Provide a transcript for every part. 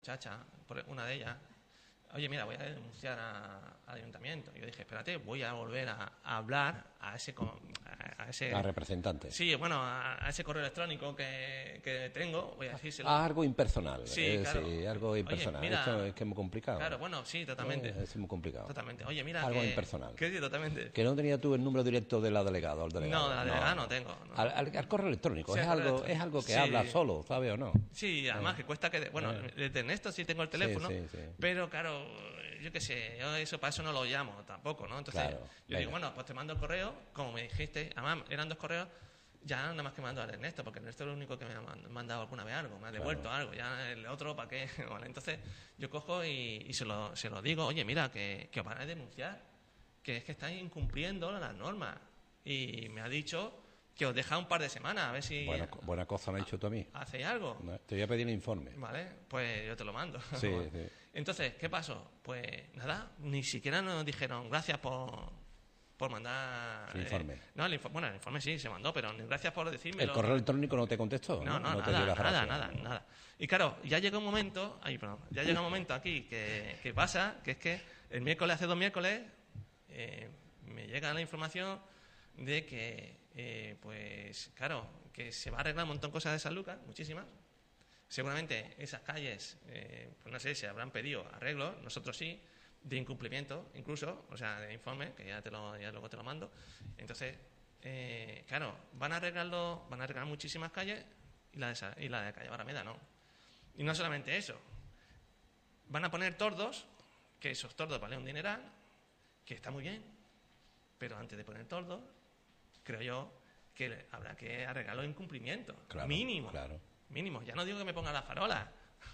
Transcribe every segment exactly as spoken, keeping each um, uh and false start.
Chacha, por una de ellas, oye, mira, voy a denunciar a- al ayuntamiento. Y yo dije, espérate, voy a volver a, a hablar a ese, co- a, a ese... A representante. Sí, bueno, a, a ese correo electrónico que, que tengo, voy a decírselo. Ah, algo impersonal. Sí, eh, claro. sí, algo Oye, impersonal. mira, Esto es que es muy complicado. Claro, bueno, sí, totalmente. Eh, es muy complicado. Totalmente. Oye, mira, Algo que... impersonal. Que sí, totalmente. Que no tenía tú el número directo de la delegada o el delegado. No, de la delegada no tengo, no. Al, al- al correo electrónico. Sí, es, al correo algo, electrónico. es algo que Sí. habla solo, ¿sabe o no? Sí, además que cuesta que... Bueno, Eh. de Ernesto sí tengo el teléfono, sí, sí. pero claro, yo qué sé, yo eso para eso no lo llamo tampoco, ¿no? Entonces, Claro, yo venga. digo, bueno, pues te mando el correo, como me dijiste, además eran dos correos, ya nada más que mando al Ernesto, porque Ernesto es el único que me ha mand- mandado alguna vez algo, me ha devuelto algo, ya el otro, ¿para qué? Vale, entonces yo cojo y, y se, lo, se lo digo, oye, mira, que, que os van a denunciar, que es que estáis incumpliendo las normas. Y me ha dicho que os deja un par de semanas, a ver si Buena, co- buena cosa me has dicho tú a mí. hacéis algo. No, te voy a pedir el informe. Vale, pues yo te lo mando. Sí, Vale. sí. Entonces, ¿qué pasó? Pues nada, ni siquiera nos dijeron gracias por, por mandar... El informe. no, el info- bueno, el informe sí se mandó, pero ni gracias por decirme. ¿El correo electrónico no te contestó? No, no, te dio nada, la nada, gracia. nada, nada. Y claro, ya llega un momento, ay, perdón, ya llega un momento aquí que, que pasa, que es que el miércoles, hace dos miércoles, eh, me llega la información de que, eh, pues, claro, que se va a arreglar un montón de cosas de San Lucas, muchísimas. Seguramente esas calles, eh, pues no sé, se habrán pedido arreglos, nosotros sí, de incumplimiento, incluso, o sea, de informe, que ya te lo, ya luego te lo mando. Entonces, eh, claro, van a arreglarlo, van a arreglar muchísimas calles y la de, esa- y la de calle Barameda no. Y no solamente eso, van a poner tordos, que esos tordos valen un dineral, que está muy bien, pero antes de poner tordos, creo yo que habrá que arreglar los incumplimientos, Claro, mínimo, claro. mínimo. Ya no digo que me ponga la farola,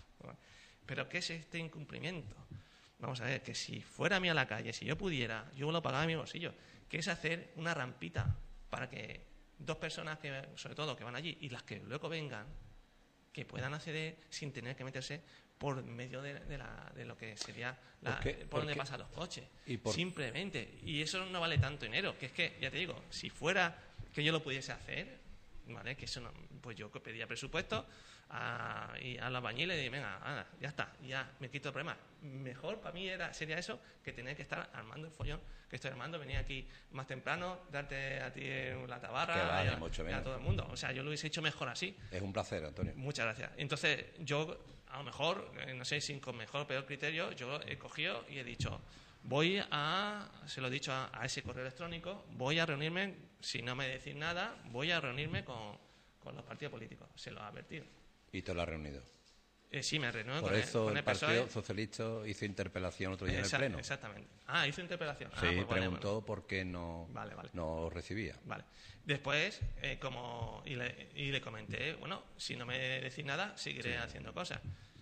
pero ¿qué es este incumplimiento? Vamos a ver, que si fuera a mí a la calle, si yo pudiera, yo lo pagaba de mi bolsillo, que es hacer una rampita para que dos personas, que sobre todo, que van allí y las que luego vengan, que puedan acceder sin tener que meterse por medio de, de la- de lo que sería la- ¿Por qué? por ¿Por donde qué? pasan los coches. ¿Y por- Simplemente. Y eso no vale tanto dinero, que es que, ya te digo, si fuera que yo lo pudiese hacer, ¿vale? Que eso no, pues yo pedía presupuesto a, y a los albañiles y dije, venga, anda, ya está, ya me quito el problema. Mejor para mí era, sería eso que tener que estar armando el follón que estoy armando, venir aquí más temprano, darte a ti la tabarra Que va, y, ni a, mucho y a menos. todo el mundo. O sea, yo lo hubiese hecho mejor así. Es un placer, Antonio. Muchas gracias. Entonces, yo, a lo mejor, eh, no sé si con mejor o peor criterio, yo he cogido y he dicho, voy a, se lo he dicho a, a ese correo electrónico, voy a reunirme, si no me decís nada, voy a reunirme con, con los partidos políticos. Se lo he advertido. Y te lo has reunido. Eh, sí, me reúno Por con, eso el, con el el P S O E. Partido Socialista hizo interpelación otro día en el Exa- Pleno. Exactamente. Ah, hizo interpelación. Ah, Sí, pues vale, preguntó bueno. por qué no, Vale, vale. no recibía. Vale. Después, eh, como y le, y le comenté, bueno, si no me decís nada, seguiré haciendo cosas.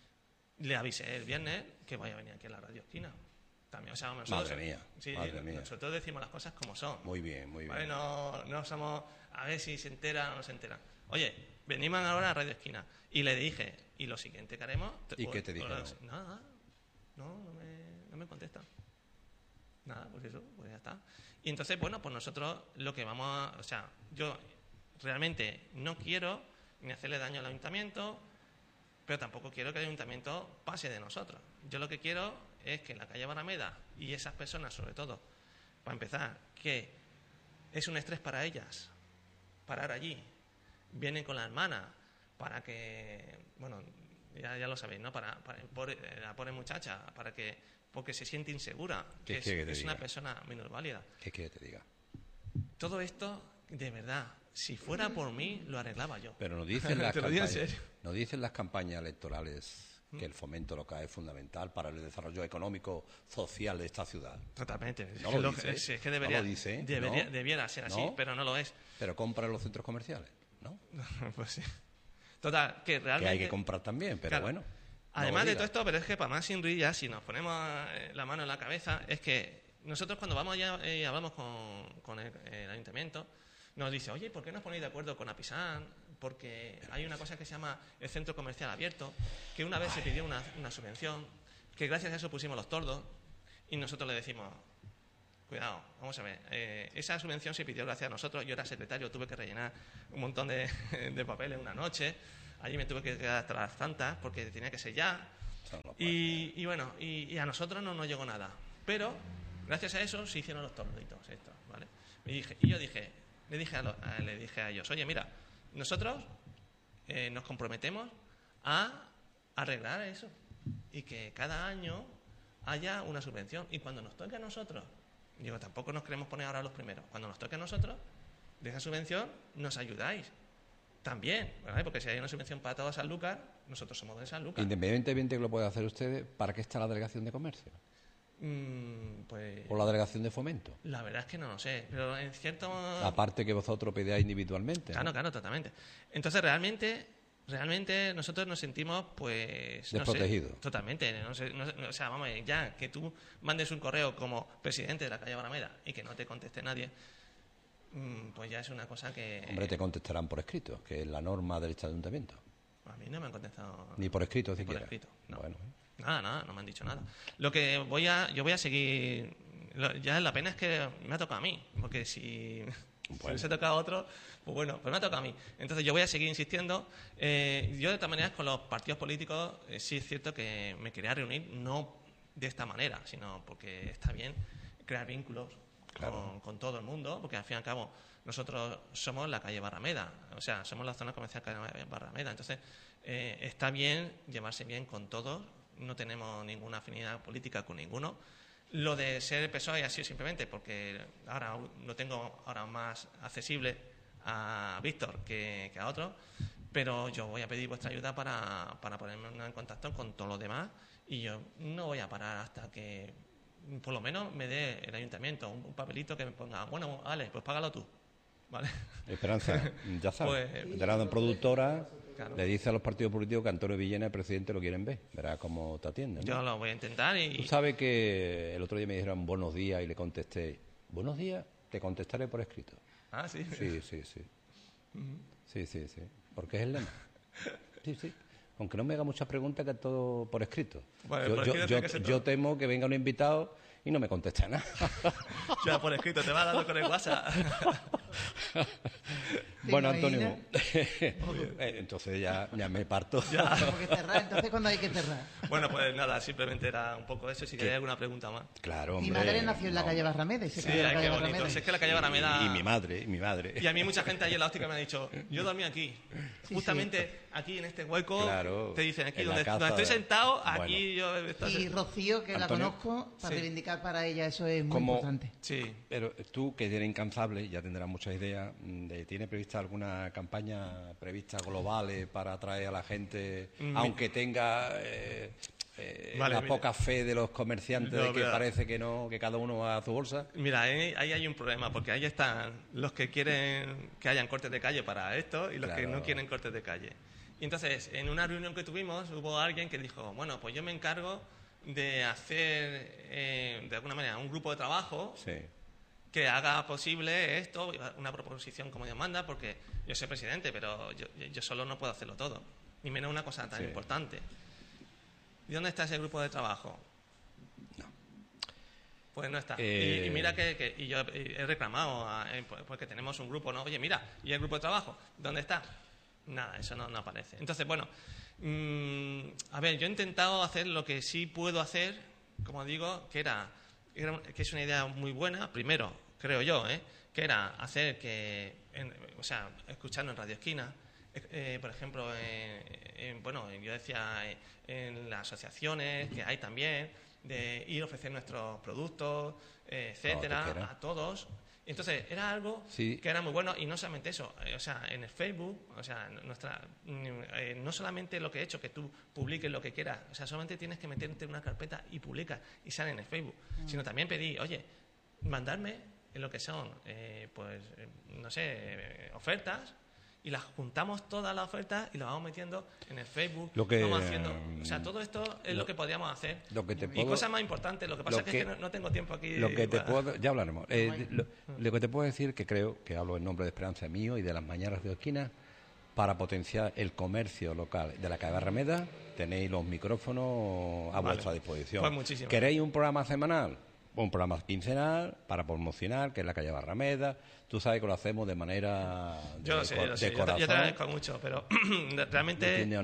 Le avisé el viernes que vaya a venir aquí a la Radio Esquina. También, o sea, nosotros, Madre mía, sí, madre mía. nosotros decimos las cosas como son. Muy bien, muy bien. ¿Vale? No, no somos a ver si se entera o no se entera. Oye, venimos ahora a Radio Esquina. Y le dije, y lo siguiente que haremos... ¿Y qué te dijeron? Nada, no, no me, no me contestan. Nada, pues eso, pues ya está. Y entonces, bueno, pues nosotros lo que vamos a... O sea, yo realmente no quiero ni hacerle daño al ayuntamiento, pero tampoco quiero que el ayuntamiento pase de nosotros. Yo lo que quiero es que la calle Barameda y esas personas, sobre todo, para empezar, que es un estrés para ellas parar allí, vienen con la hermana para que, bueno, ya, ya lo sabéis, ¿no? Para, para por- la pobre muchacha, para que, porque se siente insegura, ¿Qué que es, quiere que te es una diga? persona minusválida. ¿Qué quiere que te diga? Todo esto, de verdad, si fuera por mí, lo arreglaba yo. Pero nos dicen las Te lo digo en campañas, serio. nos dicen las campañas electorales que el fomento local es fundamental para el desarrollo económico, social de esta ciudad. Totalmente. Es No que lo lo- dice, es- es que no debería, lo dice, debería- ¿no? debiera ser así, ¿No? pero no lo es. Pero compra en los centros comerciales, ¿no? Pues sí. Total, que Que realmente... hay que comprar también, pero Claro. bueno. no Además lo de diga. todo esto, pero es que para más sin ya, si nos ponemos eh, la mano en la cabeza, es que nosotros cuando vamos allá y hablamos con, con el, el ayuntamiento, nos dice, oye, ¿por qué no os ponéis de acuerdo con Apisán? Porque hay una cosa que se llama el centro comercial abierto, que una vez se pidió una, una subvención, que gracias a eso pusimos los tordos, y nosotros le decimos, cuidado, vamos a ver, eh, esa subvención se pidió gracias a nosotros, yo era secretario, tuve que rellenar un montón de, de papeles una noche, allí me tuve que quedar hasta las tantas porque tenía que ser ya, Eso no puede Y, y bueno, y, y a nosotros no nos llegó nada. Pero, gracias a eso, se hicieron los tornitos estos, ¿vale? Y, dije, y yo dije, le dije a, lo, a, le dije a ellos, oye, mira, nosotros eh, nos comprometemos a arreglar eso. Y que cada año haya una subvención. Y cuando nos toque a nosotros, digo, tampoco nos queremos poner ahora los primeros. Cuando nos toque a nosotros, de esa subvención, nos ayudáis. También, ¿verdad? Porque si hay una subvención para toda Sanlúcar, nosotros somos de Sanlúcar. Independientemente de que lo puedan hacer ustedes, ¿para qué está la delegación de comercio? Mm, pues... ¿O la delegación de fomento? La verdad es que no lo sé, pero en cierto... Aparte que vosotros pedáis individualmente. Claro, ¿no? claro, totalmente. Entonces, realmente, realmente nosotros nos sentimos, pues... Desprotegidos. No sé, totalmente. No sé, no sé, o sea, vamos, ya que tú mandes un correo como presidente de la calle Barrameda y que no te conteste nadie, pues ya es una cosa que... Hombre, te contestarán por escrito, que es la norma del ayuntamiento. A mí no me han contestado... Ni por escrito, ni siquiera. por escrito, no. Bueno. Nada, nada, no me han dicho nada. Lo que voy a... Yo voy a seguir... Lo, ya la pena es que me ha tocado a mí, porque si... Bueno. Si hubiese tocado a otro, pues bueno, pues me ha tocado a mí. Entonces yo voy a seguir insistiendo. Eh, yo de todas maneras con los partidos políticos eh, sí es cierto que me quería reunir, no de esta manera, sino porque está bien crear vínculos claro. con, con todo el mundo, porque al fin y al cabo nosotros somos la calle Barrameda, o sea, somos la zona comercial calle Barrameda. Entonces eh, está bien llevarse bien con todos, no tenemos ninguna afinidad política con ninguno. Lo de ser P S O E ha sido simplemente porque ahora lo tengo ahora más accesible a Víctor que, que a otros, pero yo voy a pedir vuestra ayuda para, para ponerme en contacto con todos los demás y yo no voy a parar hasta que por lo menos me dé el ayuntamiento un, un papelito que me ponga, bueno, vale, pues págalo tú, ¿vale? Esperanza, ya sabes, Pues, de la productora... Claro. Le dice a los partidos políticos que Antonio Villena, el presidente, lo quieren ver. Verá cómo te atienden, ¿no? Yo lo voy a intentar y... Tú sabes que el otro día me dijeron buenos días y le contesté, buenos días, te contestaré por escrito. Ah, sí. Sí, sí, sí. Sí, sí, sí. Porque es el lema. Sí, sí. Aunque no me haga muchas preguntas, que es todo por escrito. Bueno, yo, yo, yo, yo temo que venga un invitado y no me conteste nada. Ya, por escrito, te va dando con el WhatsApp. Bueno, Antonio, entonces ya, ya me parto. Ya. Tengo que cerrar, entonces ¿cuándo hay que cerrar? Bueno, pues nada, simplemente era un poco eso, si queréis alguna pregunta más. Claro, hombre. Mi madre nació en la no. calle Barrameda. Y se Sí, quedó en la ay, calle qué bonito. Barrameda. Si es que la calle Barrameda... Y, y mi madre, y mi madre. Y a mí mucha gente ahí en la óptica me ha dicho, yo dormí aquí. Sí, Justamente sí. aquí en este hueco, Claro, te dicen, aquí en la donde, casa donde estoy de- sentado, Bueno. aquí yo... esto- Y Rocío, que Antonio. la conozco, para Sí. reivindicar para ella, eso es muy Como- importante. Sí. Pero tú, que eres incansable, ya tendrás muchas ideas. de- ¿Tiene prevista alguna campaña prevista globales para atraer a la gente, Mm. aunque tenga eh, eh, Vale, la mira. poca fe de los comerciantes No, de que mira. parece que no, que cada uno va a su bolsa? Mira, ahí, ahí hay un problema, porque ahí están los que quieren que hayan cortes de calle para esto y los que Claro. no quieren cortes de calle. Y entonces, en una reunión que tuvimos, hubo alguien que dijo, bueno, pues yo me encargo de hacer, eh, de alguna manera, un grupo de trabajo Sí. que haga posible esto, una proposición como Dios manda, porque yo soy presidente, pero yo, yo solo no puedo hacerlo todo, ni menos una cosa tan Sí. importante. ¿Y dónde está ese grupo de trabajo? No. Pues no está. Eh, Y, y mira que, que- y yo he reclamado, a- eh, pues- porque tenemos un grupo, ¿no? Oye, mira, ¿y el grupo de trabajo? ¿Dónde está? Nada, eso no, no aparece. Entonces, bueno, mm, a ver, yo he intentado hacer lo que sí puedo hacer, como digo, que era, era- que es una idea muy buena, primero, creo yo, ¿eh? que era hacer que, en- o sea, escucharnos en Radio Esquina, eh, eh, por ejemplo, en- en- bueno, yo decía eh, en las asociaciones que hay también, de ir a ofrecer nuestros productos, eh, etcétera, Como tú quieras. a todos. Entonces, era algo Sí. que era muy bueno y no solamente eso, eh, o sea, en el Facebook, o sea, nuestra, mm, eh, no solamente lo que he hecho, que tú publiques lo que quieras, o sea, solamente tienes que meterte en una carpeta y publicas y sale en el Facebook, sino también pedí, oye, mandarme en lo que son, eh, pues, eh, no sé, eh, ofertas y las juntamos todas las ofertas y las vamos metiendo en el Facebook, Lo que, vamos haciendo, o sea, mm, todo esto es lo, lo- que podríamos hacer. lo que te y puedo- cosas más importantes, lo que pasa lo es que, que- es que no, no tengo tiempo aquí. Lo que te para- puedo, ya hablaremos. Eh, lo, lo que te puedo decir, que creo que hablo en nombre de Esperanza mío y de las mañanas de Esquina, para potenciar el comercio local de la calle Barrameda, tenéis los micrófonos a Vale. vuestra disposición. Pues muchísimas. ¿Queréis un programa semanal? Un programa quincenal para promocionar, que es la calle Barrameda. Tú sabes que lo hacemos de manera de, Yo lo sé, cor- lo de sé. Yo te, corazón. yo te agradezco mucho, pero ¿Me realmente entiendes o no?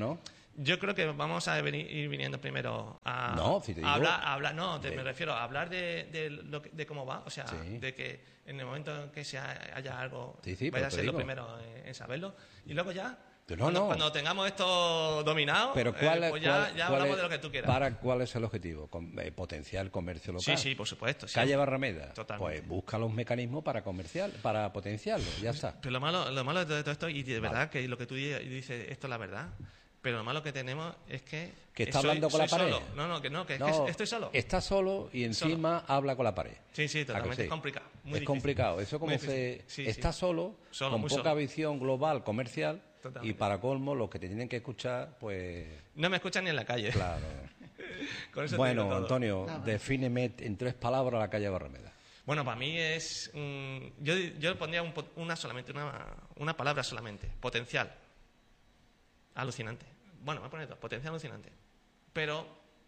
Yo creo que vamos a venir, ir viniendo primero a, No, si te a digo- hablar, a hablar, no, te- de- me refiero a hablar de, de, lo que- de cómo va, o sea, Sí. de que en el momento en que se ha- haya algo, Sí, sí, vaya pero a te ser lo digo. primero en, en saberlo, y luego ya, Pero no, cuando, no. cuando tengamos esto dominado, Pero eh, ¿cuál, es- pues ya, cuál- ya cuál hablamos es- de lo que tú quieras. Para, ¿cuál es el objetivo? Con- eh, potenciar el comercio Sí, local. sí, por supuesto. sí. Calle Barrameda. Totalmente. Pues busca los mecanismos para comercial, para potenciarlo, ya está. Pero lo malo, lo malo de todo esto, y de verdad que lo que tú di- dices, esto es la verdad, pero lo malo que tenemos es que... Que está soy- hablando con soy la pared. solo. No, no, que no, que, es No, que estoy solo. Está solo y encima habla con la pared. Sí, sí, ¿A que totalmente. sí? Es complicado. Muy es difícil. complicado. Eso como Muy se difícil. Sí, está sí. solo, Solo, con muy poca solo. visión global, comercial, Totalmente. y para colmo los que te tienen que escuchar, pues No me escuchan ni en la calle. claro. Con eso te Bueno, digo todo. Antonio, Nada. defíneme en tres palabras la calle Barrameda. Bueno, para mí es... mm, yo, yo pondría un pot- una solamente, una, una palabra solamente. Potencial. Alucinante. Bueno, me voy a poner dos. Potencial alucinante. Pero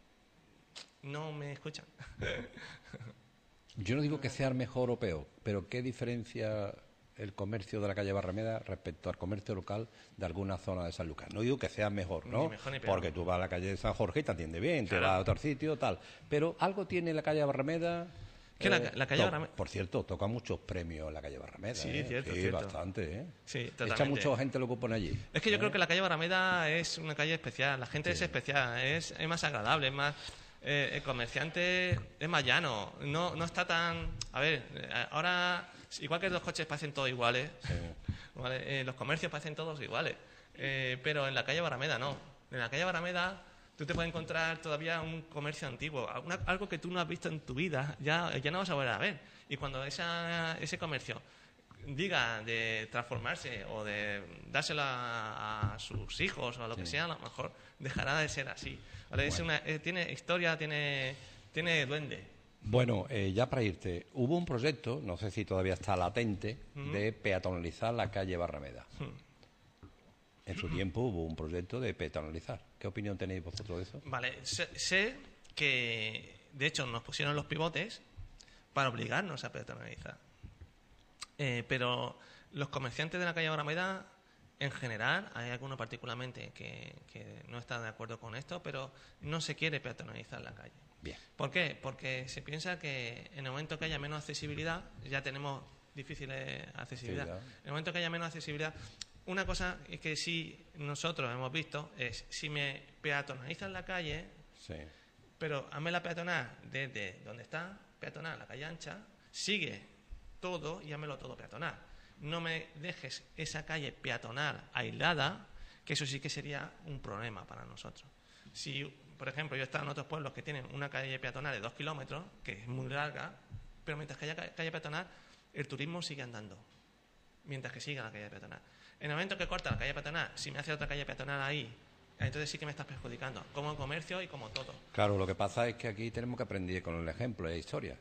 no me escuchan. Yo no digo que sea mejor o peor, pero ¿qué diferencia el comercio de la calle Barrameda respecto al comercio local de alguna zona de San Lucas? No digo que sea mejor, ¿no? Ni mejor ni peor. Porque tú vas a la calle de San Jorge y te atiende bien, te Claro. vas a otro sitio, tal. Pero algo tiene la calle Barrameda. Que la- la calle to- Barrameda- Por cierto, toca muchos premios la calle Barrameda. Sí, ¿eh? cierto, Sí, cierto. bastante, ¿eh? Sí, Echa totalmente. mucha gente lo que pone allí. Es que yo ¿eh? creo que la calle Barrameda es una calle especial. La gente es especial, es, es más agradable, es más... eh, el comerciante es más llano. No, no está tan... A ver, eh, ahora, igual que los coches parecen todos iguales, ¿vale? Eh, los comercios parecen todos iguales. Eh, pero en la calle Barrameda no. En la calle Barrameda tú te puedes encontrar todavía un comercio antiguo, una- algo que tú no has visto en tu vida, ya, ya no vas a volver a ver. Y cuando esa, ese comercio diga de transformarse o de dárselo a, a sus hijos o a lo que sea, a lo mejor dejará de ser así. ¿Vale? Es una, eh, tiene historia, tiene, tiene duende. Bueno, eh, ya para irte, hubo un proyecto, no sé si todavía está latente, de peatonalizar la calle Barrameda. En su tiempo hubo un proyecto de peatonalizar. ¿Qué opinión tenéis vosotros de eso? Vale, sé, sé que de hecho nos pusieron los pivotes para obligarnos a peatonalizar. Eh, pero los comerciantes de la calle Barrameda, en general, hay algunos particularmente que, que no están de acuerdo con esto, pero no se quiere peatonalizar la calle. Bien. ¿Por qué? Porque se piensa que en el momento que haya menos accesibilidad, ya tenemos difícil accesibilidad. Accesibilidad. En el momento que haya menos accesibilidad, una cosa es que sí nosotros hemos visto es si me peatonalizan la calle, Sí. pero hazme la peatonal desde donde está, peatonal, la calle ancha, sigue todo y házmelo todo peatonal. No me dejes esa calle peatonal aislada, que eso sí que sería un problema para nosotros. Si, por ejemplo, yo he estado en otros pueblos que tienen una calle peatonal de dos kilómetros, que es muy larga, pero mientras que haya ca- calle peatonal, el turismo sigue andando, mientras que siga la calle peatonal. En el momento que corta la calle peatonal, si me hace otra calle peatonal ahí, entonces sí que me estás perjudicando, como comercio y como todo. Claro, lo que pasa es que aquí tenemos que aprender con el ejemplo de historia.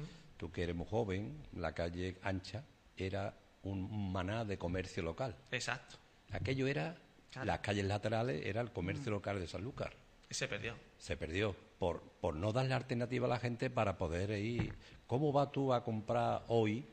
Tú que eres muy joven, la calle ancha era un maná de comercio local. Exacto. Aquello era, Claro. las calles laterales era el comercio local de Sanlúcar. Se perdió. Se perdió por, por no darle alternativa a la gente para poder ir. ¿Cómo vas tú a comprar hoy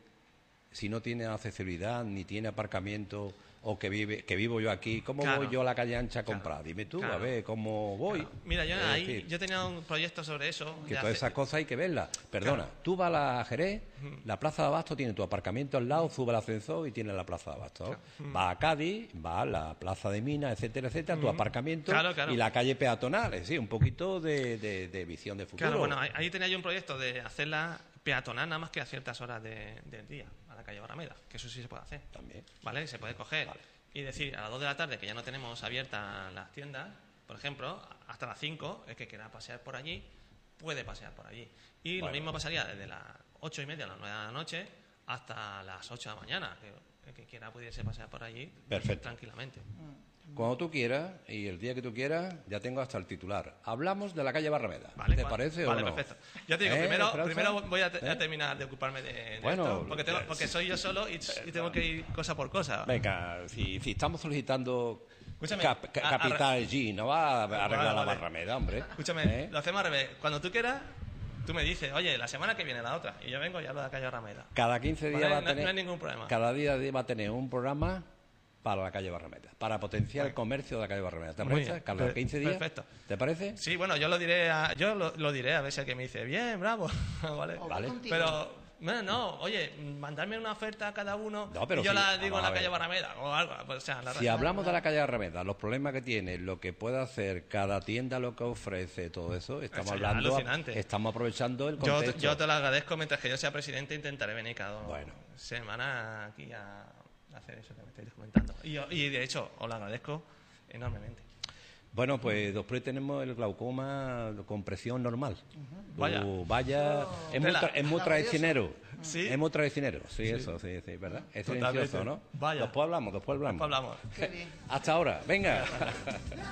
si no tiene accesibilidad ni tiene aparcamiento o que vive que vivo yo aquí? ¿Cómo Claro. voy yo a la calle ancha a Claro. comprar? Dime tú, Claro. a ver cómo voy. Claro. Mira, yo Es ahí decir, yo tenía un proyecto sobre eso. que de todas hacer- esas cosas hay que verlas. Perdona, Claro. tú vas a la Jerez, la Plaza de Abasto tiene tu aparcamiento al lado, sube el ascensor y tiene la Plaza de Abasto. Vas a Cádiz, vas a la Plaza de Minas, etcétera, etcétera, tu aparcamiento Claro, claro. y la calle peatonal. Es decir, un poquito de, de- de visión de futuro. Claro, bueno, ahí, ahí tenía yo un proyecto de hacerla peatonal nada más que a ciertas horas de- del día, a la calle Barrameda, que eso sí se puede hacer. También. ¿Vale? Se puede coger y decir a las dos de la tarde que ya no tenemos abiertas las tiendas, por ejemplo, hasta las cinco, el que quiera pasear por allí, puede pasear por allí. Y Bueno. lo mismo pasaría desde las ocho y media a las nueve de la noche hasta las ocho de la mañana, que el que quiera pudiese pasear por allí Perfecto. tranquilamente. Cuando tú quieras y el día que tú quieras, ya tengo hasta el titular. Hablamos de la calle Barrameda. Vale, ¿Te vale, parece vale, o no? perfecto. Ya te digo, ¿Eh, primero, Esperanza? primero voy a, te- ¿Eh? a terminar de ocuparme de, de Bueno, esto, porque, tengo- porque soy yo solo y, y tengo que ir cosa por cosa. Venga, si, si estamos solicitando Escúchame, cap- ca- a- a- capital G, no va a arreglar Vale, la vale. Barrameda, hombre. Escúchame, ¿Eh? lo hacemos al revés. Cuando tú quieras, tú me dices, oye, la semana que viene la otra, y yo vengo y hablo de la calle Rameda. Cada quince días Vale, va a no- tener... no hay ningún problema. Cada día va a tener un programa para la calle Barrameda, para potenciar el comercio de la calle Barrameda. ¿Te Muy parece, bien. Carlos? Per- ¿quince días? perfecto. ¿Te parece? Sí, bueno, yo lo diré a, yo lo, lo diré a ver si alguien me dice, bien, bravo, ¿vale? O Vale. contigo. Pero, bueno, no, oye, mandarme una oferta a cada uno No, pero y yo sí, la digo vamos en a la calle ver. Barrameda o algo. Pues, o sea, la Si hablamos de la calle Barrameda, los problemas que tiene, lo que puede hacer cada tienda, lo que ofrece, todo eso, estamos Eso ya es hablando, alucinante. estamos aprovechando el yo, contexto. yo te lo agradezco, mientras que yo sea presidente intentaré venir cada dos Bueno. semanas aquí a hacer eso que me estáis comentando. Y, yo- y de hecho, os lo agradezco enormemente. Bueno, pues después tenemos el glaucoma con presión normal. Vaya. Uh, vaya. Es muy, Tela. tra- es muy traicionero. Sí. Es muy traicionero. Sí, eso, sí, sí, ¿verdad? Es Totalmente. silencioso, ¿no? Vaya. Después hablamos, después hablamos. Después hablamos. Qué bien. Hasta ahora, venga.